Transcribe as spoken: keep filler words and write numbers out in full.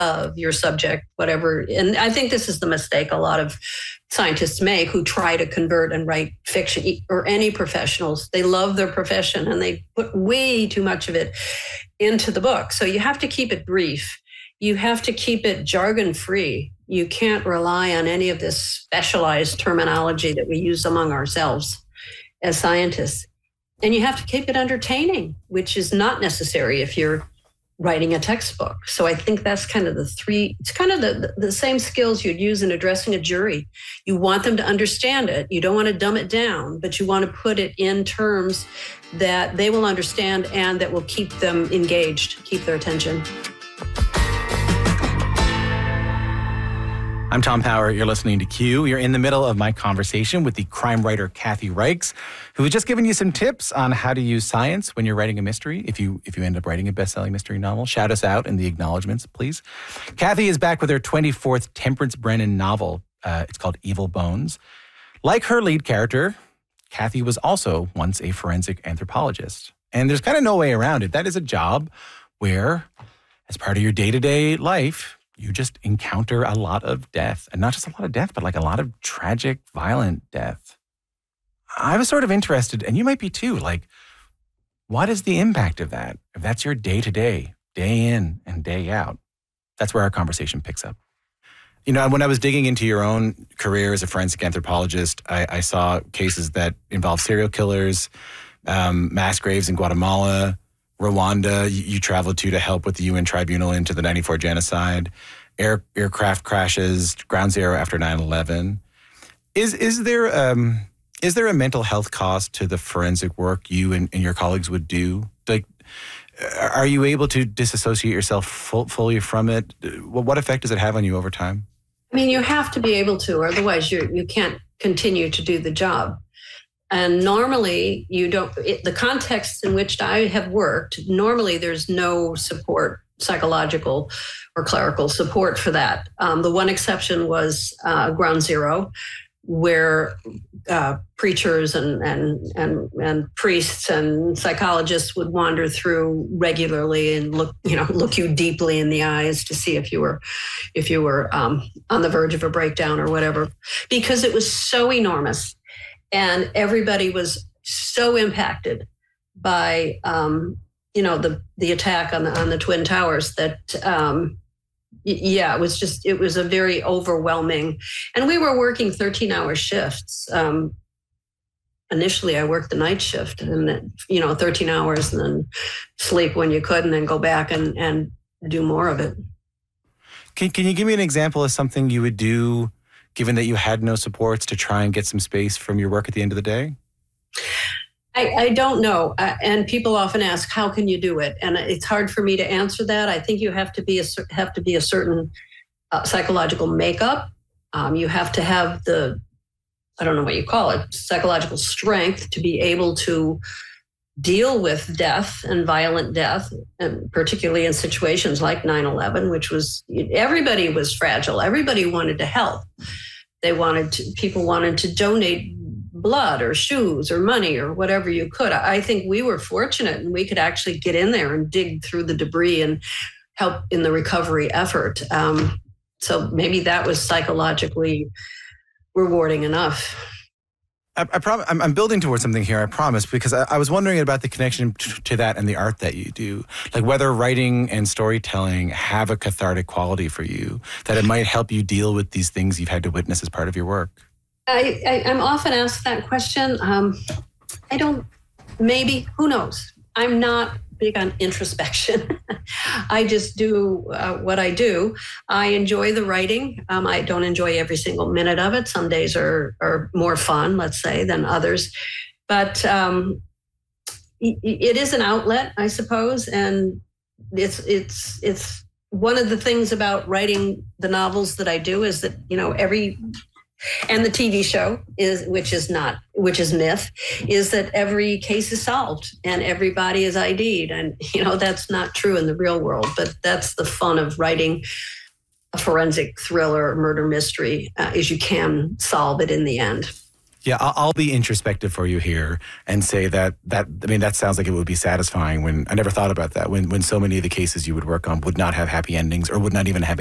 of your subject, whatever. And I think this is the mistake a lot of scientists make who try to convert and write fiction, or any professionals. They love their profession and they put way too much of it into the book. So you have to keep it brief. You have to keep it jargon free. You can't rely on any of this specialized terminology that we use among ourselves as scientists. And you have to keep it entertaining, which is not necessary if you're writing a textbook. So I think that's kind of the three, it's kind of the, the same skills you'd use in addressing a jury. You want them to understand it. You don't want to dumb it down, but you want to put it in terms that they will understand and that will keep them engaged, keep their attention. I'm Tom Power. You're listening to Q. You're in the middle of my conversation with the crime writer Kathy Reichs, who has just given you some tips on how to use science when you're writing a mystery. If you if you end up writing a best-selling mystery novel, shout us out in the acknowledgments, please. Kathy is back with her twenty-fourth Temperance Brennan novel. Uh, it's called Evil Bones. Like her lead character, Kathy was also once a forensic anthropologist. And there's kind of no way around it. That is a job where, as part of your day-to-day life, you just encounter a lot of death. And not just a lot of death, but like a lot of tragic, violent death. I was sort of interested, and you might be too, like, what is the impact of that? If that's your day-to-day, day in and day out. That's where our conversation picks up. You know, when I was digging into your own career as a forensic anthropologist, I, I saw cases that involve serial killers, um, mass graves in Guatemala, Rwanda, you, you traveled to to help with the U N tribunal into the ninety-four genocide, air, aircraft crashes, ground zero after nine eleven. Is is there um, is there a mental health cost to the forensic work you and, and your colleagues would do? Like, are you able to disassociate yourself full, fully from it? What effect does it have on you over time? I mean, you have to be able to, or otherwise you you can't continue to do the job. And normally you don't, it, the context in which I have worked, normally there's no support, psychological or clerical support for that. Um, the one exception was uh, Ground Zero, where uh, preachers and, and, and, and priests and psychologists would wander through regularly and look, you know, look you deeply in the eyes to see if you were, if you were um, on the verge of a breakdown or whatever, because it was so enormous. And everybody was so impacted by, um, you know, the the attack on the on the Twin Towers that, um, y- yeah, it was just it was a very overwhelming. And we were working thirteen-hour shifts. Um, initially, I worked the night shift, and then, you know, thirteen hours, and then sleep when you could, and then go back and and do more of it. Can Can you give me an example of something you would do, given that you had no supports, to try and get some space from your work at the end of the day? I, I don't know. Uh, and people often ask, how can you do it? And it's hard for me to answer that. I think you have to be a, have to be a certain uh, psychological makeup. Um, you have to have the, I don't know what you call it, psychological strength to be able to deal with death and violent death, and particularly in situations like nine eleven, which was, everybody was fragile. Everybody wanted to help. They wanted to, people wanted to donate blood or shoes or money or whatever you could. I think we were fortunate and we could actually get in there and dig through the debris and help in the recovery effort. Um, so maybe that was psychologically rewarding enough. I, I prom- I'm, I'm building towards something here, I promise, because I, I was wondering about the connection t- to that and the art that you do. Like whether writing and storytelling have a cathartic quality for you, that it might help you deal with these things you've had to witness as part of your work. I, I, I'm often asked that question. Um, I don't, maybe, who knows? I'm not big on introspection. I just do uh, what I do. I enjoy the writing. Um, I don't enjoy every single minute of it. Some days are, are more fun, let's say, than others. But um, it, it is an outlet, I suppose. And it's it's it's one of the things about writing the novels that I do is that, you know, every and the T V show is, which is not, which is myth, is that every case is solved and everybody is I D'd. And, you know, that's not true in the real world, but that's the fun of writing a forensic thriller, murder mystery, uh, is you can solve it in the end. Yeah, I'll, I'll be introspective for you here and say that that I mean that sounds like it would be satisfying. When I never thought about that. When when so many of the cases you would work on would not have happy endings or would not even have